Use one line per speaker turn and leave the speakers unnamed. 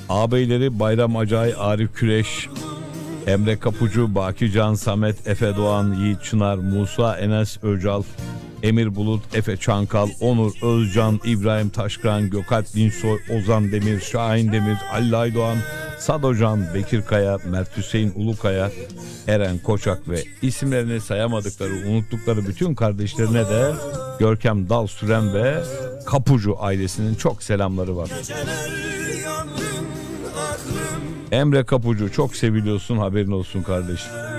Ağabeyleri Bayram Acay, Arif Küreş, Emre Kapucu, Bakican, Samet, Efe Doğan, Yiğit Çınar, Musa Enes Öcal, Emir Bulut, Efe Çankal, Onur Özcan, İbrahim Taşkıran, Gökalp Dinçsoy, Ozan Demir, Şahin Demir, Ali Aydoğan, Sadocan, Bekir Kaya, Mert Hüseyin Ulukaya, Eren Koçak ve isimlerini sayamadıkları, unuttukları bütün kardeşlerine de Görkem Dal Süren ve Kapucu ailesinin çok selamları var. Emre Kapucu, çok seviliyorsun, haberin olsun kardeşim.